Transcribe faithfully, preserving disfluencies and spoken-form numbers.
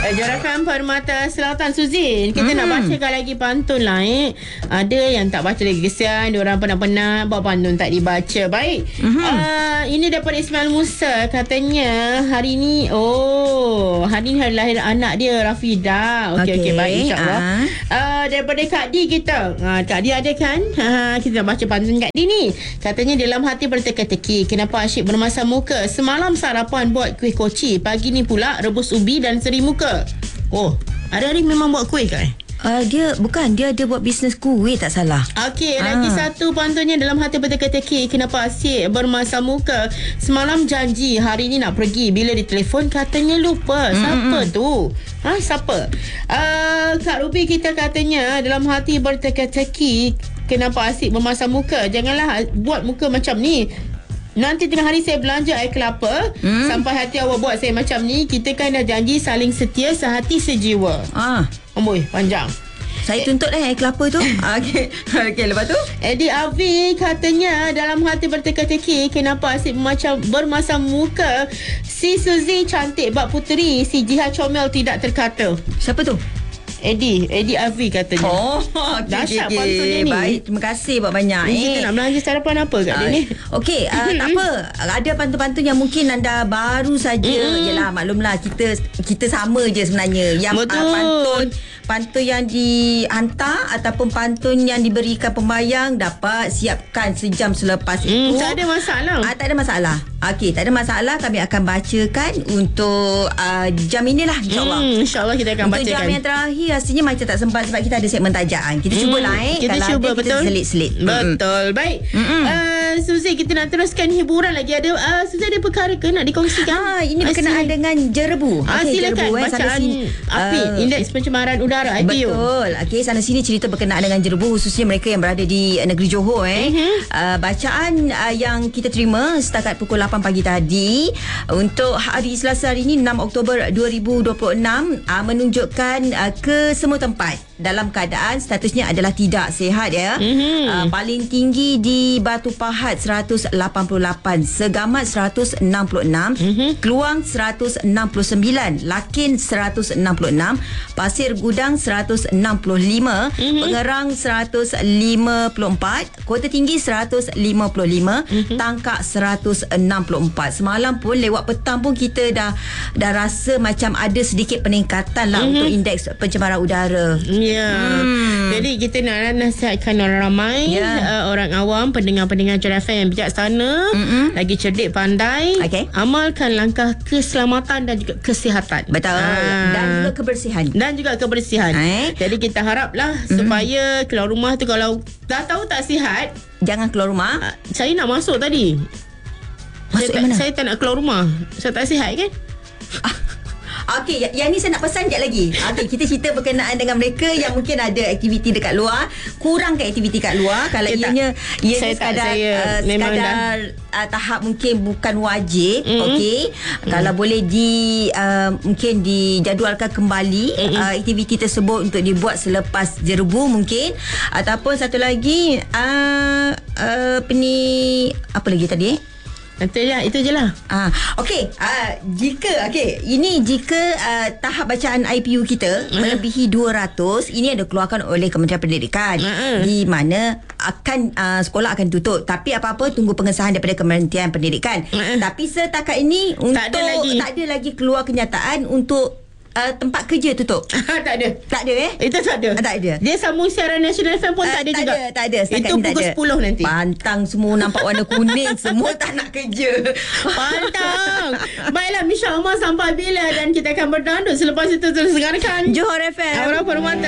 Jarakan Permata Selatan, Suzy. Kita hmm. nak bacakan lagi pantun lah eh. Ada yang tak baca lagi, kesian. Diorang penat-penat buat pantun tak dibaca. Baik. hmm. uh, Ini daripada Ismail Musa. Katanya hari ni, Oh hari ni hari lahir anak dia, Rafidah. Okey, okey, okay, baik, insyaAllah. uh. uh, Daripada Kak Di kita, uh, Kak Di ada kan? uh, Kita nak baca pantun Kak Di ni. Katanya dalam hati berteka-teki, kenapa asyik bermasam muka. Semalam sarapan buat kuih koci, pagi ni pula rebus ubi dan seri muka. Oh, hari-hari memang buat kuih kan? Uh, dia bukan, dia ada buat bisnes kuih, tak salah. Okey, ah. lagi satu pantunnya dalam hati berteka-teki, kenapa asyik bermasam muka. Semalam janji hari ni nak pergi, bila ditelefon katanya lupa. Mm-hmm. Siapa tu? Ha, siapa? Uh, Kak Ruby kita katanya dalam hati berteka-teki, kenapa asyik bermasam muka. Janganlah buat muka macam ni. Nanti tengah hari saya belanja air kelapa, hmm? sampai hati awak buat saya macam ni. Kita kan dah janji saling setia, sehati sejiwa. Ah, Amboi, panjang. Saya tuntut eh air kelapa tu. Okey. Okey, lepas tu Eddie Avi katanya dalam hati berteka-teki, kenapa asyik macam bermasam muka. Si Suzy cantik bak puteri, si Jiha comel tidak terkata. Siapa tu? Eddie, Eddie Avi katanya. Oh, okay, dahsyat okay, pantunnya ni. Baik, terima kasih buat banyak. Ni eh. kita nak belanja sarapan apa kat dia ni? Okey, uh, tak apa. Ada pantun-pantun yang mungkin anda baru saja. Mm-hmm. Yelah, maklumlah kita kita sama je sebenarnya. Yang uh, pantun pantun yang dihantar ataupun pantun yang diberikan pembayang dapat siapkan sejam selepas mm, itu. Tak ada masalah. Uh, tak ada masalah. Okey, tak ada masalah. Kami akan bacakan untuk uh, jam inilah, insyaAllah. Mm, InsyaAllah kita akan untuk bacakan. Untuk jam yang terakhir rasanya macam tak sempat sebab kita ada segmen tajaan. Kita hmm, cubalah eh. Kita Kalau cuba, ada, betul. Kita selit-selit. Betul. Mm-mm. Baik. Uh, Suzy, kita nak teruskan hiburan lagi. Ada uh, Suzy ada perkara ke nak dikongsikan? Ah, ini berkenaan uh, dengan jerebu. Ah, okay, silakan. Jerebu, eh, bacaan api, uh, indeks pencemaran udara, I P U. Betul. Okey, sana sini cerita berkenaan dengan jerebu, khususnya mereka yang berada di uh, negeri Johor eh. Uh-huh. Uh, bacaan uh, yang kita terima setakat pukul lapan pagi tadi untuk hari Selasa hari ini enam Oktober dua ribu dua puluh enam uh, menunjukkan uh, ke semua tempat dalam keadaan statusnya adalah tidak sihat ya. Mm-hmm. Uh, paling tinggi di Batu Pahat seratus lapan puluh lapan, Segamat seratus enam puluh enam, mm-hmm. Keluang seratus enam puluh sembilan, Lakin seratus enam puluh enam, Pasir Gudang seratus enam puluh lima, mm-hmm. Pengerang seratus lima puluh empat, Kota Tinggi seratus lima puluh lima, mm-hmm. Tangkak seratus enam puluh empat. Semalam pun lewat petang pun kita dah dah rasa macam ada sedikit peningkatan lah, mm-hmm. untuk indeks pencemaran udara. Ya. Hmm. Jadi kita nak nasihatkan orang ramai, yeah. uh, orang awam, pendengar-pendengar J F M yang bijaksana, mm-hmm. lagi cerdik, pandai, okay. amalkan langkah keselamatan dan juga kesihatan. Betul. Ah. Dan juga kebersihan. Dan juga kebersihan. Eh? Jadi kita haraplah mm-hmm. supaya keluar rumah tu kalau dah tahu tak sihat, jangan keluar rumah. Uh, saya nak masuk tadi. Masuk saya mana? Tak, saya tak nak keluar rumah. Saya tak sihat kan? Ah. Okey, yang ni saya nak pesan sekejap lagi. Okey, kita cerita berkenaan dengan mereka yang mungkin ada aktiviti dekat luar, kurangkan aktiviti kat luar. Kalau saya ianya ia saya sekadar tak, saya uh, sekadar uh, tahap mungkin bukan wajib, mm-hmm. okey. Mm-hmm. Kalau boleh di uh, mungkin dijadualkan kembali, mm-hmm. uh, aktiviti tersebut untuk dibuat selepas jerebu mungkin, ataupun satu lagi uh, uh, apa ni, apa lagi tadi eh? Itu je, itu je lah. Ah, okey, ah, jika okey, ini jika uh, tahap bacaan I P U kita uh. melebihi dua ratus, ini ada keluarkan oleh Kementerian Pendidikan, uh. di mana akan uh, sekolah akan tutup, tapi apa-apa tunggu pengesahan daripada Kementerian Pendidikan. Uh. Tapi setakat ini untuk tak ada lagi, tak ada lagi keluar kenyataan untuk Uh, tempat kerja tutup. Tak ada. Tak ada eh? Itu tak ada. Ah, tak ada. Dia sambung siaran National F M pun uh, tak ada tak juga. Ada, tak ada. Setakat itu pukul sepuluh nanti. Pantang semua nampak warna kuning. Semua tak nak kerja. Pantang. Baiklah, Misha Umar sampai bila dan kita akan berdandut selepas itu terus dengarkan Johor F M. Aura Permata.